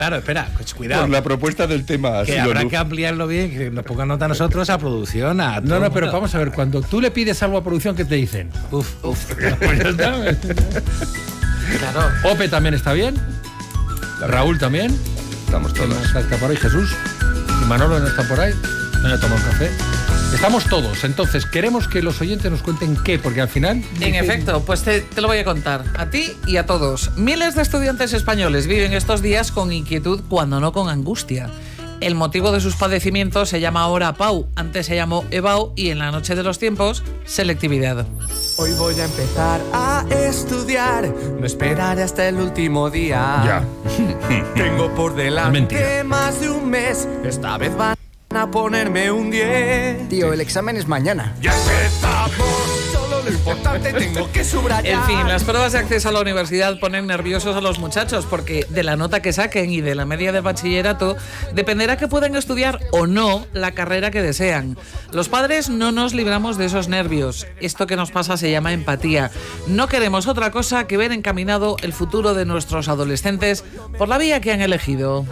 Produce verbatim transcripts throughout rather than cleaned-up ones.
Claro, espera, pues cuidado. Por la propuesta del tema. Que habrá que ampliarlo bien, que nos pongan nota a nosotros, a producción, a No, no, pero vamos a ver, cuando tú le pides algo a producción, ¿qué te dicen? Uf, uf. Pues ya está. Claro. Ope también está bien. Raúl también. Estamos todos. Está por ahí Jesús. Y Manolo no está por ahí. No le toma un café. Estamos todos. Entonces, queremos que los oyentes nos cuenten qué, porque al final... En efecto, pues te, te lo voy a contar. A ti y a todos. Miles de estudiantes españoles viven estos días con inquietud, cuando no con angustia. El motivo de sus padecimientos se llama ahora P A U, antes se llamó E B A U y en la noche de los tiempos, selectividad. Hoy voy a empezar a estudiar, no esperaré hasta el último día. Ya. Tengo por delante Mentira. más de un mes, esta vez van a ponerme un diez. Tío, el examen es mañana. Ya empezamos, solo lo importante tengo que subrayar. En fin, las pruebas de acceso a la universidad ponen nerviosos a los muchachos porque de la nota que saquen y de la media de bachillerato dependerá que puedan estudiar o no la carrera que desean. Los padres no nos libramos de esos nervios. Esto que nos pasa se llama empatía. No queremos otra cosa que ver encaminado el futuro de nuestros adolescentes por la vía que han elegido.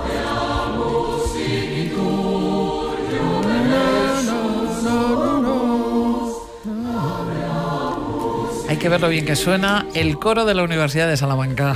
Hay que ver lo bien que suena el coro de la Universidad de Salamanca.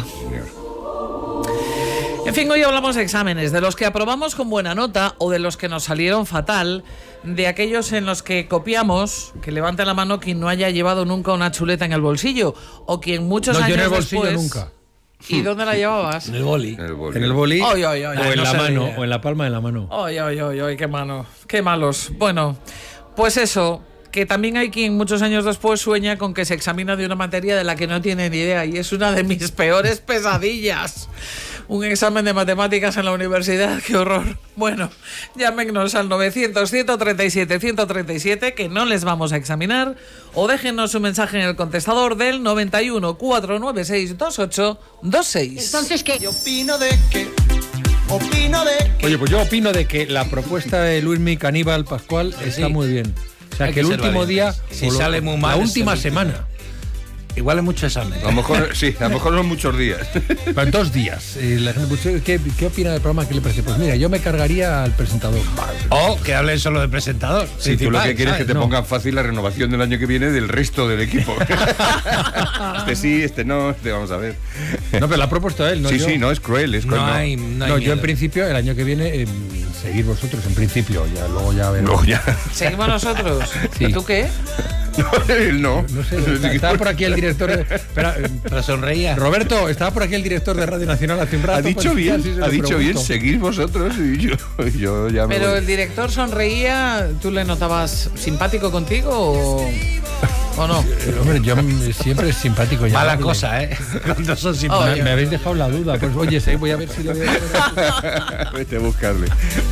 En fin, hoy hablamos de exámenes, de los que aprobamos con buena nota o de los que nos salieron fatal, de aquellos en los que copiamos, que levante la mano quien no haya llevado nunca una chuleta en el bolsillo, o quien muchos No, años yo en el bolsillo después... nunca. ¿Y dónde la llevabas? En el boli. En el boli. En el boli Ay, ay, ay, o ay, en no la se mano, veía. o en la palma de la mano. Ay, ay, ay, ay, qué mano, qué malos. Bueno, pues eso, que también hay quien muchos años después sueña con que se examina de una materia de la que no tiene ni idea y es una de mis peores pesadillas. Un examen de matemáticas en la universidad, qué horror. Bueno, llámenos al novecientos, ciento treinta y siete, ciento treinta y siete, que no les vamos a examinar, o déjenos un mensaje en el contestador del noventa y uno, cuatrocientos noventa y seis, veintiocho veintiséis. Entonces, ¿qué? Yo opino de que, opino de que... Oye, pues yo opino de que la propuesta de Luismi Caníbal Pascual está Sí. muy bien. O sea, Hay que el que ser último día, valientes. Si o lo- sale muy mal, la es última el último. semana, Igual es mucho examen. A lo mejor, sí, a lo mejor son muchos días. pero en dos días. eh, la gente, pues, ¿qué, ¿Qué opina del programa? ¿Qué le parece? Pues mira, yo me cargaría al presentador. O que hablen solo del presentador. Si tú lo que quieres es que te No. pongan fácil la renovación del año que viene del resto del equipo. Este sí, este no, este vamos a ver. No, pero la ha propuesto él, ¿no? sí, yo. sí, no, es cruel, es cruel. No no. hay, no hay No, yo en miedo. principio, el año que viene, eh, seguir vosotros, en principio, ya luego ya veremos. No, ya. ¿Seguimos nosotros? Sí. ¿Tú qué? No, él no. No sé, está- estaba por aquí el director de... Espera, eh, Pero sonreía. Roberto, estaba por aquí el director de Radio Nacional hace un rato. Ha dicho pues, bien, sí, se lo ha dicho bien, pregunto. seguir vosotros y yo, yo ya me Pero voy. el director sonreía, ¿tú le notabas simpático contigo o, o no? Eh, Hombre, yo mm, siempre es simpático. Ya Mala hable. cosa, ¿eh? Cuando son Me, simpáticos. me habéis dejado la duda. Pues oye, sí, voy a ver si lo veo. Vete a buscarle.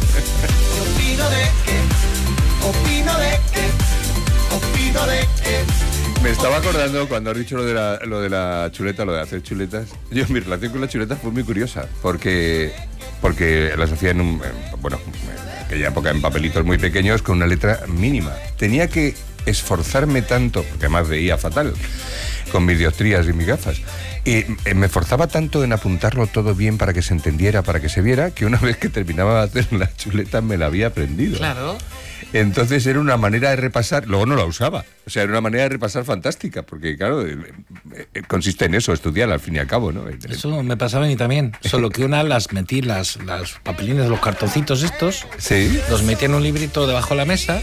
Yo opino de que, opino de que, opino de que... Me estaba acordando cuando has dicho lo de la, lo de la chuleta, lo de hacer chuletas. Yo, mi relación con las chuletas fue muy curiosa, porque, porque las hacía en un, en- bueno, en aquella época en papelitos muy pequeños con una letra mínima. Tenía que esforzarme tanto, porque además veía fatal, con mis dioptrías y mis gafas. Y eh, me esforzaba tanto en apuntarlo todo bien para que se entendiera, para que se viera, que una vez que terminaba de hacer la chuleta me la había aprendido. Claro. Entonces era una manera de repasar, luego no la usaba, o sea, era una manera de repasar fantástica, porque claro, eh, eh, consiste en eso, estudiar al fin y al cabo, ¿no? Eso me pasaba a mí también. Solo que una las metí, las, las papelines, los cartoncitos estos, Sí. los metí en un librito debajo de la mesa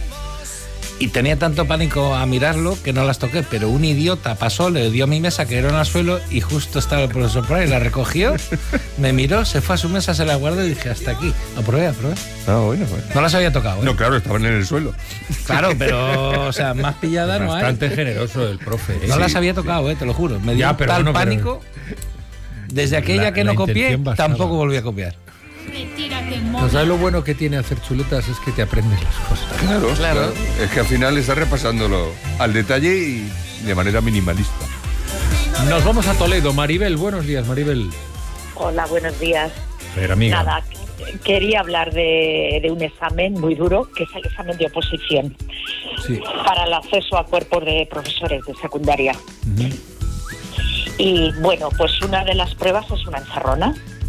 y tenía tanto pánico a mirarlo que no las toqué. Pero un idiota pasó, le dio a mi mesa, que era en el suelo, y justo estaba el profesor por ahí, la recogió, me miró, se fue a su mesa, se la guardó y dije, hasta aquí. Aprobé, aprobé. Ah, bueno, bueno. No las había tocado, ¿eh? No, claro, estaban en el suelo. Claro, pero, o sea, más pillada no hay. Bastante generoso el profe. ¿eh? No Sí, las había sí. tocado, eh, te lo juro. Me dio Ya, pero tal bueno, pero- pánico. Desde aquella La- que la no copié, intención bastaba. tampoco volví a copiar. Pues ¿sabes lo bueno que tiene hacer chuletas? Es que te aprendes las cosas. Claro, Claro. claro. Es que al final estás repasándolo al detalle y de manera minimalista. Nos vamos a Toledo. Maribel, buenos días, Maribel. Hola, buenos días. Pero amiga. Nada, quería hablar de, de un examen muy duro, que es el examen de oposición Sí. para el acceso a cuerpos de profesores de secundaria. Ujú. Y bueno, pues una de las pruebas es una encerrona.